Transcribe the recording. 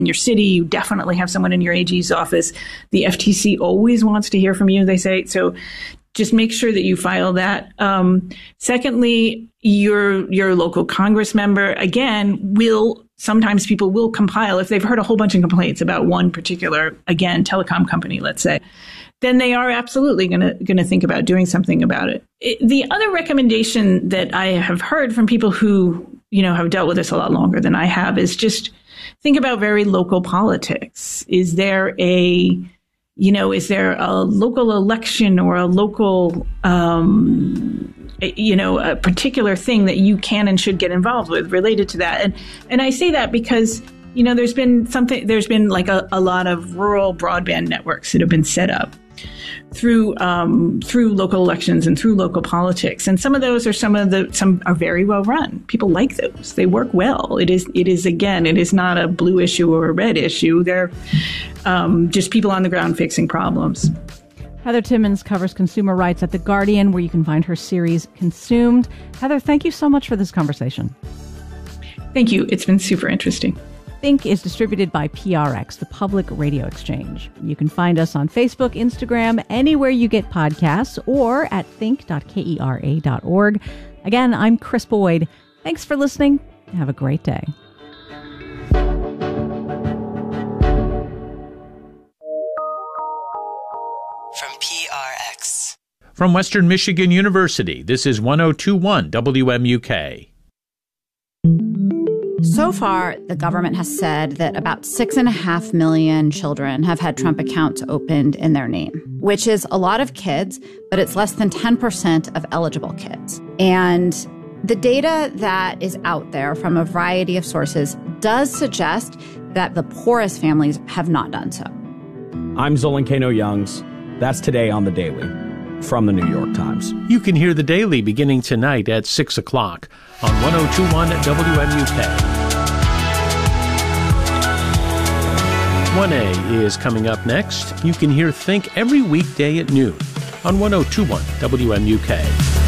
in your city. You definitely have someone in your AG's office. The FTC always wants to hear from you, they say. So just make sure that you file that. Secondly, your local Congress member, again, sometimes people will compile if they've heard a whole bunch of complaints about one particular, again, telecom company, let's say, then they are absolutely going to think about doing something about it. The other recommendation that I have heard from people who, have dealt with this a lot longer than I have is just think about very local politics. Is there a local election or a local, a particular thing that you can and should get involved with related to that? And I say that because, there's been like a lot of rural broadband networks that have been set up through local elections and through local politics. And some of those are some are very well run. People like those. They work well. It is not a blue issue or a red issue. They're just people on the ground fixing problems. Heather Timmons covers consumer rights at The Guardian, where you can find her series Consumed. Heather, thank you so much for this conversation. Thank you. It's been super interesting. Think is distributed by PRX, the Public Radio Exchange. You can find us on Facebook, Instagram, anywhere you get podcasts, or at think.kera.org. Again, I'm Chris Boyd. Thanks for listening. Have a great day. From PRX. From Western Michigan University, this is 1021 WMUK. So far, the government has said that about 6.5 million children have had Trump accounts opened in their name, which is a lot of kids, but it's less than 10% of eligible kids. And the data that is out there from a variety of sources does suggest that the poorest families have not done so. I'm Zolan Kano-Youngs. That's Today on The Daily from the New York Times. You can hear The Daily beginning tonight at 6 o'clock on 1021 WMUK. 1A is coming up next. You can hear Think every weekday at noon on 1021 WMUK.